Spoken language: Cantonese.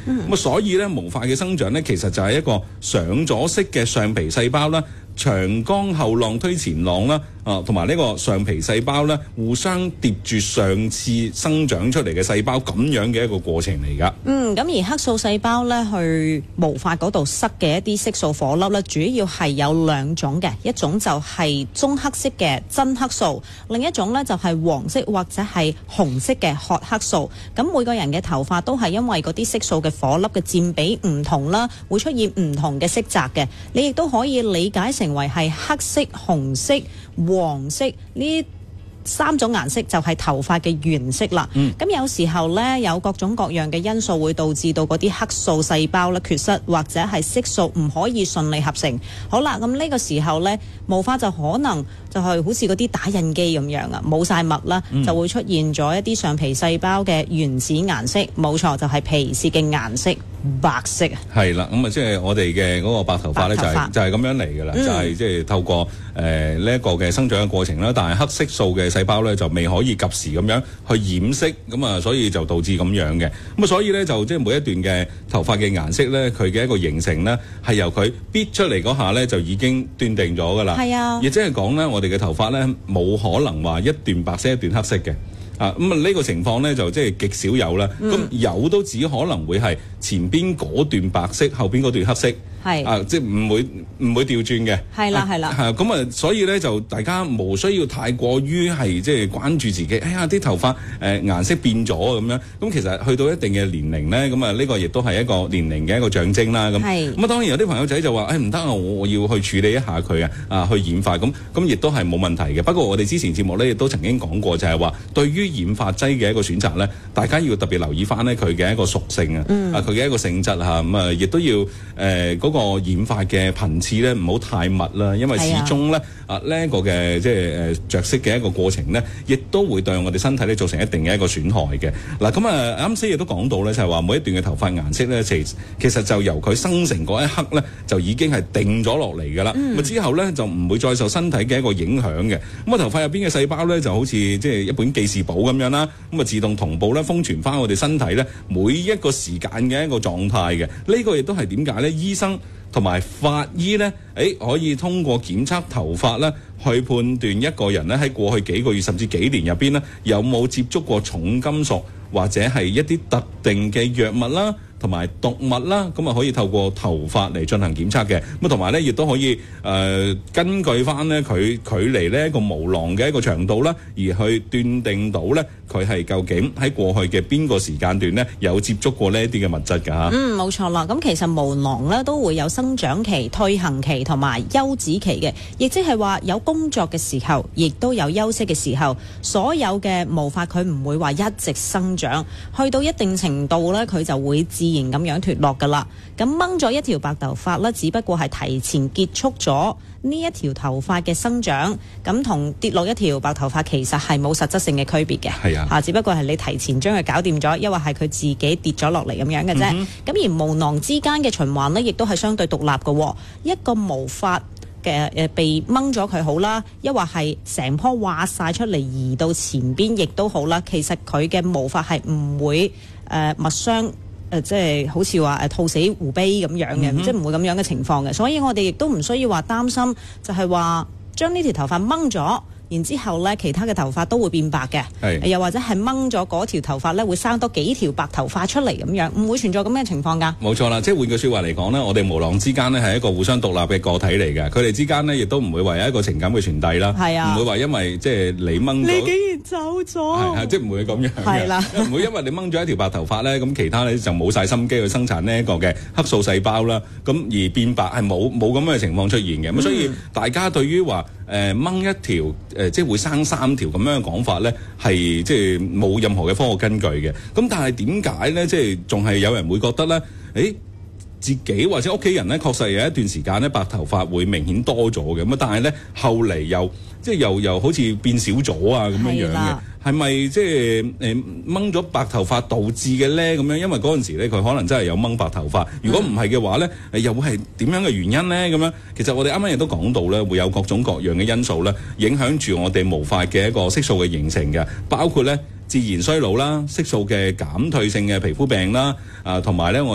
咁所以咧毛髮嘅生長咧，其實就係一個上咗色嘅上皮細胞啦，長江後浪推前浪啦，同埋呢個上皮細胞咧互相疊住上次生長出嚟嘅細胞咁樣嘅一個過程嚟㗎。 咁而黑素細胞咧去毛髮嗰度塞嘅一啲色素顆粒咧，主要係有兩種嘅，一種就係棕黑色嘅真黑素，另一種咧就係黃色或者係紅色嘅褐黑素。咁每個人嘅頭髮都係因為嗰啲色素嘅顆粒嘅佔比唔同啦，會出現唔同嘅色澤嘅。你亦都可以理解成為係黑色、紅色、黃色呢三種顏色就係頭髮嘅原色啦。咁有時候呢，有各種各樣嘅因素會導致到嗰啲黑素細胞咧缺失，或者係色素唔可以順利合成。好啦，咁呢個時候呢，毛髮就可能就係好似嗰啲打印機咁樣啊，冇晒墨啦，就會出現咗一啲上皮細胞嘅原始顏色。冇錯，就係皮屑嘅顏色。白色啊， 係啦，咁啊，即係我哋嘅嗰個白頭髮咧，就係咁樣嚟㗎啦，就係即係透過呢一個嘅生長嘅過程啦，但係黑色素嘅細胞咧就未可以及時咁樣去染色，咁啊，所以就導致咁樣嘅，咁啊，所以咧就即係每一段嘅頭髮嘅顏色咧，佢嘅一個形成咧，係由佢搣出嚟嗰下咧就已經斷定咗㗎啦， 係啊， 亦即係講咧，我哋嘅頭髮咧冇可能話一段白色一段黑色嘅。咁呢個情況咧就即係極少有啦。咁有都只可能會係前邊嗰段白色，後邊嗰段黑色。係即係唔會調轉嘅。係啦，係啦。咁啊，所以咧就大家無需要太過於係即係關注自己。哎呀，啲頭髮顏色變咗咁樣。咁其實去到一定嘅年齡咧，咁啊呢個亦都係一個年齡嘅一個象徵啦。咁咁啊，當然有啲朋友仔就話：唔得啊，我要去處理一下佢去染髮。咁亦都係冇問題嘅。不過我哋之前節目咧亦都曾經講過，就係話對於染髮劑嘅一個選擇咧，大家要特別留意翻咧佢嘅一個屬性佢嘅一個性質咁啊，亦都要嗰個染髮嘅頻次咧唔好太密啦，因為始終咧呢一個嘅即係着色嘅一個過程咧，亦都會對我哋身體咧造成一定嘅一個損害嘅。嗱，咁啱先亦都講到咧，就係話每一段嘅頭髮顏色咧，其實就由佢生成嗰一刻咧，就已經係定咗落嚟㗎啦。咁之後咧就唔會再受身體嘅一個影響嘅。咁啊頭髮入邊嘅細胞咧就好似即係一本記事簿咁樣啦，咁啊自動同步咧封存翻我哋身體咧每一個時間嘅一個狀態嘅。呢個亦都係點解咧？醫生同埋法醫咧，可以通過檢測頭髮咧，去判斷一個人咧喺過去幾個月甚至幾年入邊咧，有冇接觸過重金屬或者係一啲特定嘅藥物啦，同埋毒物啦，咁啊可以透過頭髮嚟進行檢測嘅。咁同埋咧亦都可以根據翻咧佢距離呢一個毛囊嘅一個長度啦，而去斷定到咧佢係究竟喺過去嘅邊個時間段咧有接觸過呢一啲嘅物質㗎。 冇錯啦。咁其實毛囊咧都會有生長期、退行期同埋休止期嘅，亦即係話有工作嘅時候，亦都有休息嘅時候。所有嘅毛髮佢唔會話一直生長，去到一定程度咧，佢就會自然咁樣脫落㗎啦。咁掹咗一條白頭髮咧，只不過係提前結束咗呢一條頭髮嘅生長，咁同跌落一條白頭髮其實係冇實質性嘅區別嘅。係啊，只不過係你提前將佢搞掂咗，抑或係佢自己跌咗落嚟咁樣嘅啫。咁而毛囊之間嘅循環呢，亦都係相對獨立嘅。一個毛髮嘅被掹咗佢好啦，抑或係成棵挖晒出嚟移到前邊亦都好啦。其實佢嘅毛髮係唔會密相。即係好似話兔死狐悲咁樣嘅，即係唔會咁樣嘅情況嘅，所以我哋亦都唔需要話擔心，就係話將呢條頭髮掹咗。然之後咧，其他嘅頭髮都會變白嘅，又或者係掹咗嗰條頭髮咧，會生多幾條白頭髮出嚟咁樣，唔會存在咁嘅情況㗎。冇錯啦，即係換句説話嚟講咧，我哋毛囊之間咧係一個互相獨立嘅個體嚟嘅，佢哋之間咧亦都唔會話有一個情感嘅傳遞啦，唔會話因為即係你掹咗，你竟然走咗，即係唔會咁樣嘅，係啦，唔會因為你掹咗一條白頭髮咧，咁其他咧就冇晒心機去生產呢一個嘅黑素細胞啦，咁而變白係冇咁樣嘅情況出現嘅，咁所以大家對於話掹一條即係會生3條咁樣嘅講法咧，係即係冇任何嘅科學根據嘅。咁但係點解咧？即係仲係有人會覺得咧？自己或者屋企人咧，確實有一段時間咧，白頭髮會明顯多咗嘅。咁但係咧後嚟又即係又好似變少咗啊咁樣樣嘅。係咪即係掹咗白頭髮導致嘅咧？咁樣因為嗰陣時咧，佢可能真係有掹白頭髮。如果唔係嘅話咧，又會係點樣嘅原因咧？咁樣其實我哋啱啱亦都講到咧，會有各種各樣嘅因素咧，影響住我哋毛髮嘅一個色素嘅形成嘅，包括咧自然衰老啦、色素嘅減退性嘅皮膚病啦，同埋咧我